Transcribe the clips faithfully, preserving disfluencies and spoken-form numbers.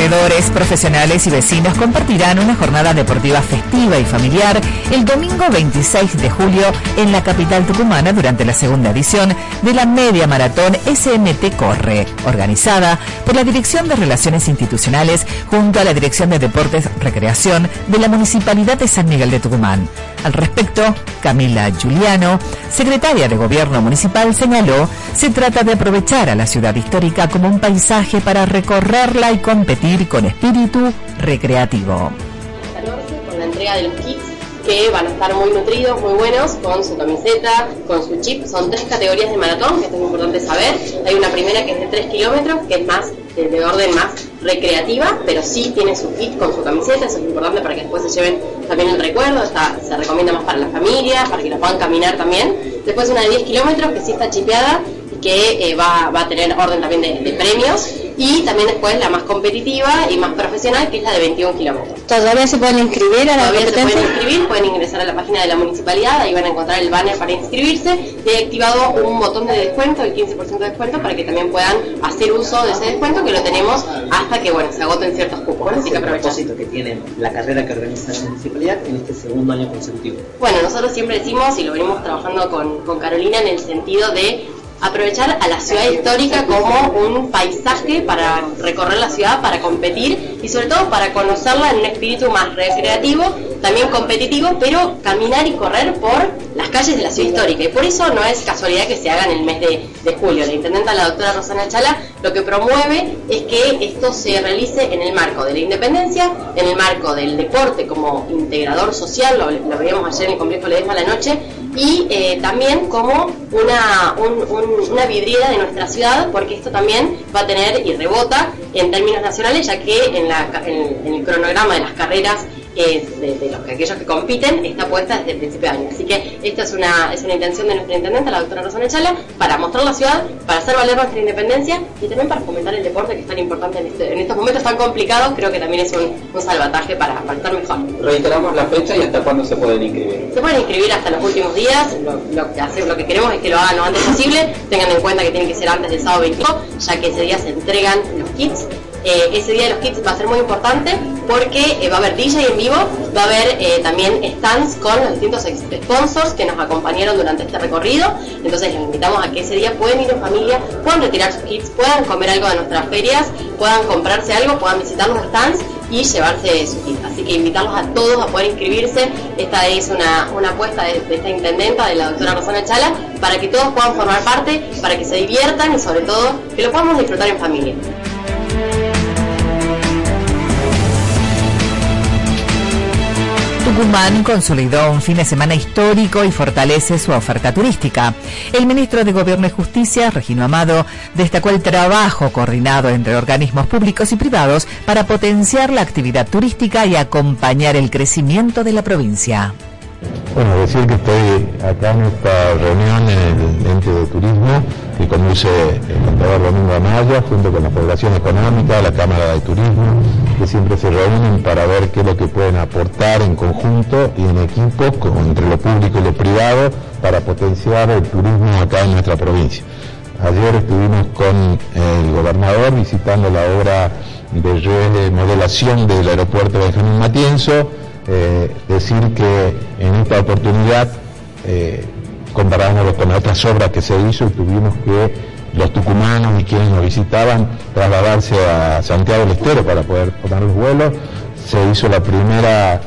corredores, profesionales y vecinos compartirán una jornada deportiva festiva y familiar el domingo veintiséis de julio en la capital tucumana durante la segunda edición de la media maratón S M T Corre, organizada por la Dirección de Relaciones Institucionales junto a la Dirección de Deportes Recreación de la Municipalidad de San Miguel de Tucumán. Al respecto, Camila Giuliano, secretaria de Gobierno Municipal, señaló: se trata de aprovechar a la ciudad histórica como un paisaje para recorrerla y competir con espíritu recreativo. Con la entrega de los kits que van a estar muy nutridos, muy buenos, con su camiseta, con su chip. Son tres categorías de maratón, que esto es importante saber. Hay una primera que es de tres kilómetros, que es más de, de orden más recreativa, pero sí tiene su kit con su camiseta. Eso es importante para que después se lleven también el recuerdo. Está, se recomienda más para las familias, para que la puedan caminar también. Después una de diez kilómetros, que sí está chipeada, que eh, va, va a tener orden también de, de premios, y también después la más competitiva y más profesional, que es la de veintiún kilómetros. ¿Todavía se pueden inscribir a la Todavía competencia? se pueden inscribir, pueden ingresar a la página de la municipalidad, ahí van a encontrar el banner para inscribirse, y he activado un botón de descuento, el quince por ciento de descuento, para que también puedan hacer uso de ese descuento, que lo tenemos hasta que bueno se agoten ciertos cupos. ¿Cuál es Así que el aprovechen. propósito que tiene la carrera que organiza la municipalidad en este segundo año consecutivo? Bueno, nosotros siempre decimos, y lo venimos trabajando con, con Carolina, en el sentido de aprovechar a la ciudad histórica como un paisaje para recorrer la ciudad, para competir y sobre todo para conocerla en un espíritu más recreativo, también competitivo, pero caminar y correr por las calles de la ciudad histórica. Y por eso no es casualidad que se haga en el mes de, de julio. La intendenta, la doctora Rosana Chala, lo que promueve es que esto se realice en el marco de la independencia, en el marco del deporte como integrador social, lo, lo veíamos ayer en el complejo Ledesma a la noche, y eh, también como una, un, un, una vidriera de nuestra ciudad, porque esto también va a tener y rebota en términos nacionales, ya que en, la, en, en el cronograma de las carreras eh, de, de los que aquellos que compiten está puesta desde el principio de año. Así que esta es una, es una intención de nuestra intendente, la doctora Rosana Chala, para mostrar la ciudad, para hacer valer nuestra independencia y también para fomentar el deporte, que es tan importante en, este, en estos momentos tan complicados. Creo que también es un, un salvataje para, para estar mejor. Reiteramos la fecha y hasta cuándo se pueden inscribir. Se pueden inscribir hasta los últimos días. Lo, lo, que hace, lo que queremos es que lo hagan lo antes posible. Tengan en cuenta que tiene que ser antes del sábado veintidós, ya que ese día se entregan los kits. Eh, ese día de los kits va a ser muy importante porque eh, va a haber D J en vivo, va a haber eh, también stands con los distintos sponsors que nos acompañaron durante este recorrido. Entonces los invitamos a que ese día pueden ir en familia, puedan retirar sus kits, puedan comer algo de nuestras ferias, puedan comprarse algo, puedan visitar los stands y llevarse su kit. Así que invitarlos a todos a poder inscribirse. Esta es una, una apuesta de, de esta intendenta, de la doctora Rosana Chala, para que todos puedan formar parte, para que se diviertan y sobre todo que lo podamos disfrutar en familia. Tucumán consolidó un fin de semana histórico y fortalece su oferta turística. El ministro de Gobierno y Justicia, Regino Amado, destacó el trabajo coordinado entre organismos públicos y privados para potenciar la actividad turística y acompañar el crecimiento de la provincia. Bueno, decir que estoy acá en esta reunión en el ente de turismo que conduce el contador Domingo Amaya junto con la Federación Económica, la Cámara de Turismo, que siempre se reúnen para ver qué es lo que pueden aportar en conjunto y en equipo con, entre lo público y lo privado para potenciar el turismo acá en nuestra provincia. Ayer estuvimos con el gobernador visitando la obra de remodelación del aeropuerto Benjamín Matienzo. Eh, decir que en esta oportunidad eh, comparándolo con otras obras que se hizo y tuvimos que los tucumanos y quienes nos visitaban trasladarse a Santiago del Estero para poder tomar los vuelos. Se hizo la primera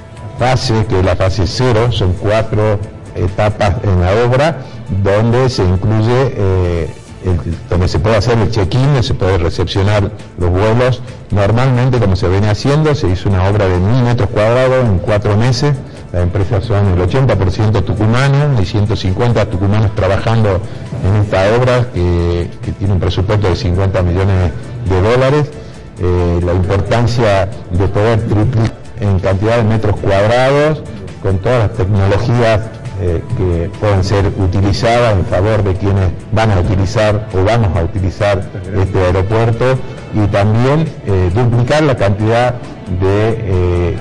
fase, que es la fase cero, son cuatro etapas en la obra donde se incluye eh, el, donde se puede hacer el check-in, se puede recepcionar los vuelos. Normalmente, como se viene haciendo, se hizo una obra de mil metros cuadrados en cuatro meses. Las empresas son el ochenta por ciento tucumanos, hay ciento cincuenta tucumanos trabajando en esta obra que, que tiene un presupuesto de cincuenta millones de dólares. Eh, la importancia de poder triplicar en cantidad de metros cuadrados con todas las tecnologías Eh, que pueden ser utilizadas en favor de quienes van a utilizar o vamos a utilizar este aeropuerto, y también eh, duplicar la cantidad de, eh,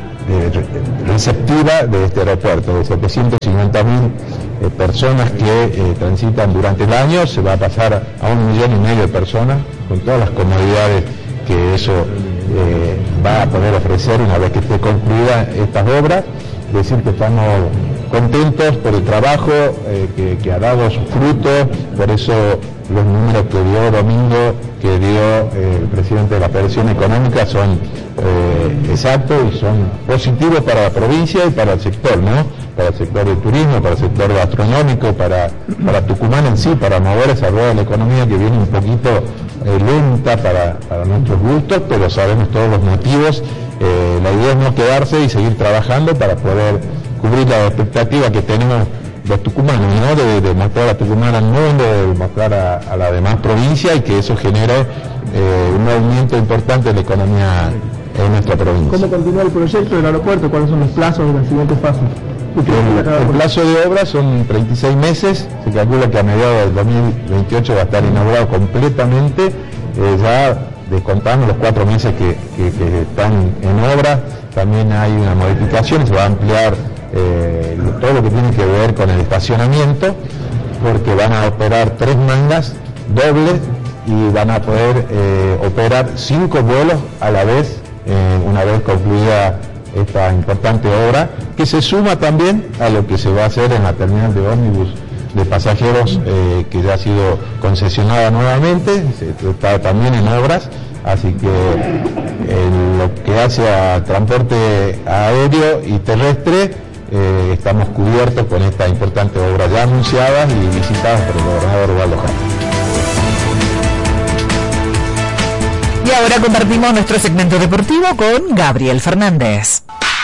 de receptiva de este aeropuerto, de setecientas cincuenta mil eh, personas que eh, transitan durante el año, se va a pasar a un millón y medio de personas con todas las comodidades que eso eh, va a poder ofrecer una vez que esté concluida estas obras. Decir que estamos contentos por el trabajo eh, que, que ha dado sus frutos, por eso los números que dio Domingo, que dio eh, el presidente de la Federación Económica son eh, exactos y son positivos para la provincia y para el sector, ¿no? Para el sector del turismo, para el sector gastronómico, para, para Tucumán en sí, para mover esa rueda de la economía que viene un poquito eh, lenta para, para nuestros gustos, pero sabemos todos los motivos. Eh, la idea es no quedarse y seguir trabajando para poder cubrir la expectativa que tenemos los tucumanos, ¿no? De, de mostrar a Tucumán al mundo, de mostrar a, a la demás provincia y que eso genere eh, un movimiento importante de la economía en nuestra provincia. ¿Cómo continúa el proyecto del aeropuerto? ¿Cuáles son los plazos de las siguientes fases? El, el plazo de obra son treinta y seis meses, se calcula que a mediados del dos mil veintiocho va a estar inaugurado completamente, eh, ya descontando los cuatro meses que, que, que están en obra. También hay una modificación, se va a ampliar eh, todo lo que tiene que ver con el estacionamiento, porque van a operar tres mangas dobles y van a poder eh, operar cinco vuelos a la vez, eh, una vez concluida esta importante obra, que se suma también a lo que se va a hacer en la terminal de ómnibus de pasajeros, eh, que ya ha sido concesionada nuevamente, se está también en obras, así que en lo que hace a transporte aéreo y terrestre, eh, estamos cubiertos con esta importante obra ya anunciadas y visitadas por el gobernador Ubaldo Jara. Y ahora compartimos nuestro segmento deportivo con Gabriel Fernández.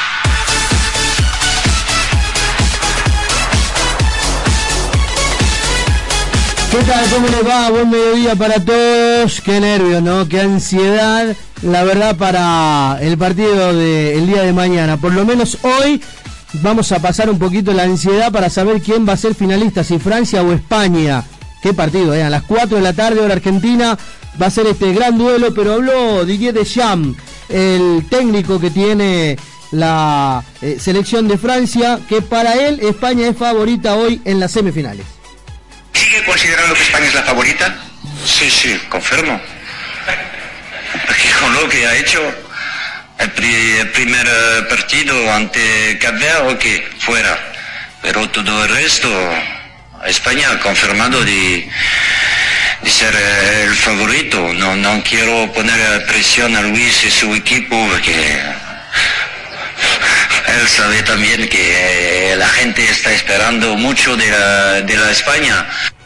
¿Qué tal? ¿Cómo les va? Buen mediodía para todos. Qué nervios, ¿no? Qué ansiedad, la verdad, para el partido del día de mañana. Por lo menos hoy vamos a pasar un poquito la ansiedad para saber quién va a ser finalista, si Francia o España. Qué partido, ¿eh? A las cuatro de la tarde, hora argentina, va a ser este gran duelo, pero habló Didier Deschamps, el técnico que tiene la eh, selección de Francia, que para él España es favorita hoy en las semifinales. ¿Sigue considerando que España es la favorita? Sí, sí, confirmo. Porque con lo que ha hecho el, pri el primer uh, partido ante Cabo, ok, fuera. Pero todo el resto, España ha confirmado de, de ser uh, el favorito. No, no quiero poner presión a Luis y su equipo porque él sabe también que eh, la gente está esperando mucho de la, de la España.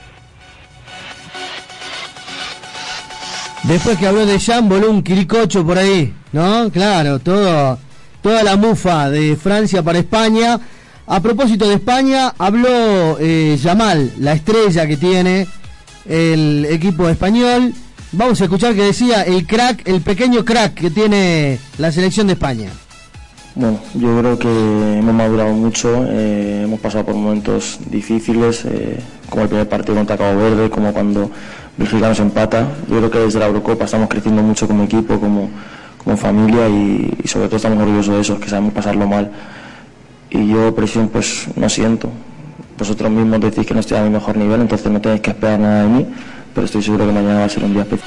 Después que habló de Jean, voló un quiricocho por ahí, ¿no? Claro, todo, toda la mufa de Francia para España. A propósito de España, habló eh, Yamal, la estrella que tiene el equipo español. Vamos a escuchar que decía el crack, el pequeño crack que tiene la selección de España. Bueno, yo creo que hemos madurado mucho, eh, hemos pasado por momentos difíciles, eh, como el primer partido contra Cabo Verde, como cuando Bélgica nos empata. Yo creo que desde la Eurocopa estamos creciendo mucho como equipo, como, como familia y, y sobre todo estamos orgullosos de eso, que sabemos pasarlo mal. Y yo presión pues no siento. Vosotros mismos decís que no estoy a mi mejor nivel, entonces no tenéis que esperar nada de mí, pero estoy seguro que mañana va a ser un día especial.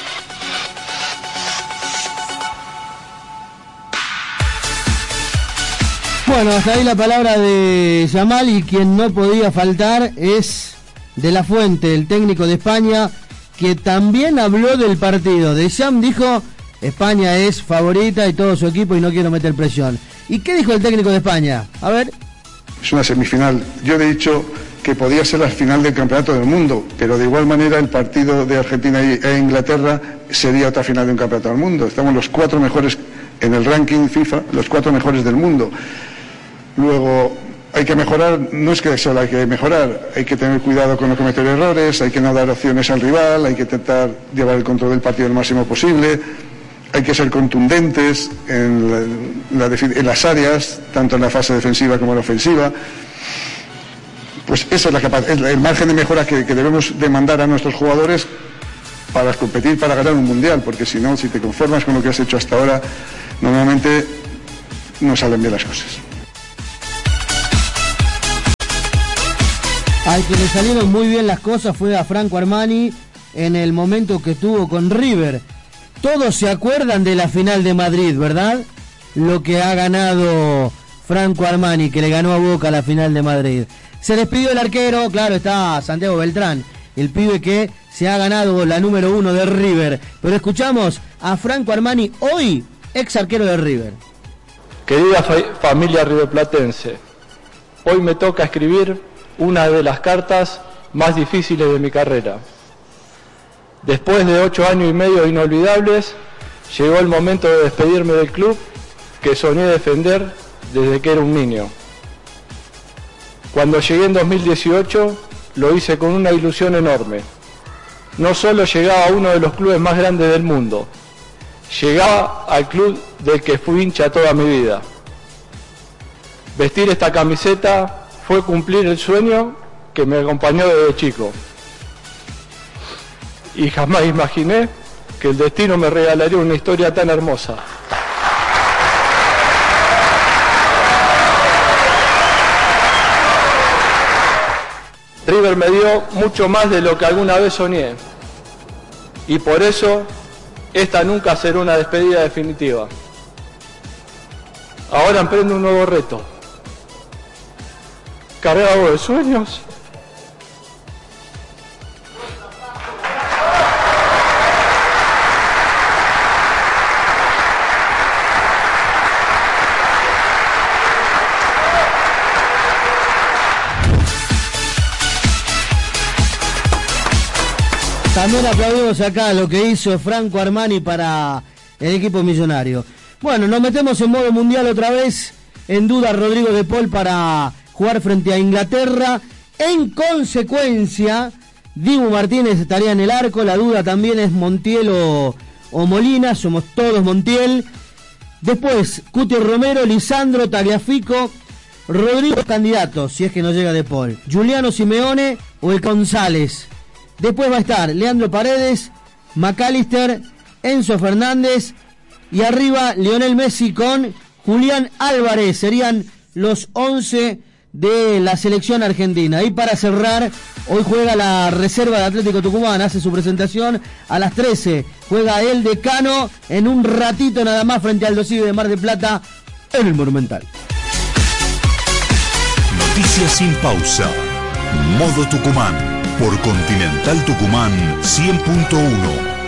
Bueno, hasta ahí la palabra de Yamal, y quien no podía faltar es De la Fuente, el técnico de España, que también habló del partido. Deschamps dijo, España es favorita y todo su equipo y no quiero meter presión. ¿Y qué dijo el técnico de España? A ver. Es una semifinal. Yo he dicho que podía ser la final del campeonato del mundo, pero de igual manera el partido de Argentina e Inglaterra sería otra final de un campeonato del mundo. Estamos los cuatro mejores en el ranking FIFA, los cuatro mejores del mundo. Luego, hay que mejorar, no es que solo hay que mejorar, hay que tener cuidado con no cometer errores, hay que no dar opciones al rival, hay que intentar llevar el control del partido el máximo posible, hay que ser contundentes en, la, la, en las áreas, tanto en la fase defensiva como en la ofensiva. Pues esa es la capaz, es el margen de mejora que, que debemos demandar a nuestros jugadores para competir, para ganar un mundial, porque si no, si te conformas con lo que has hecho hasta ahora, normalmente no salen bien las cosas. Al que le salieron muy bien las cosas fue a Franco Armani en el momento que estuvo con River. todos se acuerdan de la final de Madrid, ¿verdad? Lo que ha ganado Franco Armani, que le ganó a Boca la final de Madrid. Se despidió el arquero, claro, está Santiago Beltrán, el pibe que se ha ganado la número uno de River. Pero escuchamos a Franco Armani, hoy ex arquero de River. Querida fa- familia riverplatense, hoy me toca escribir una de las cartas más difíciles de mi carrera. Después de ocho años y medio inolvidables, llegó el momento de despedirme del club que soñé defender desde que era un niño. Cuando llegué en dos mil dieciocho, lo hice con una ilusión enorme. No solo llegaba a uno de los clubes más grandes del mundo, llegaba al club del que fui hincha toda mi vida. Vestir esta camiseta fue cumplir el sueño que me acompañó desde chico. Y jamás imaginé que el destino me regalaría una historia tan hermosa. River me dio mucho más de lo que alguna vez soñé. Y por eso, esta nunca será una despedida definitiva. Ahora emprendo un nuevo reto. Cargado de sueños. También aplaudimos acá lo que hizo Franco Armani para el equipo millonario. Bueno, nos metemos en modo mundial otra vez. En duda Rodrigo de Paul para jugar frente a Inglaterra. En consecuencia, Dibu Martínez estaría en el arco. La duda también es Montiel o, o Molina. Somos todos Montiel. Después, Cuti Romero, Lisandro, Tagliafico, Rodrigo candidatos, si es que no llega de Paul. Juliano Simeone o el González. Después va a estar Leandro Paredes, McAllister, Enzo Fernández y arriba Lionel Messi con Julián Álvarez. Serían los once de la selección argentina. Y para cerrar, hoy juega la reserva de Atlético Tucumán, hace su presentación a las trece. Juega el Decano en un ratito nada más frente al Dosivi de Mar del Plata en el Monumental. Noticias sin pausa. Modo Tucumán. Por Continental Tucumán cien punto uno.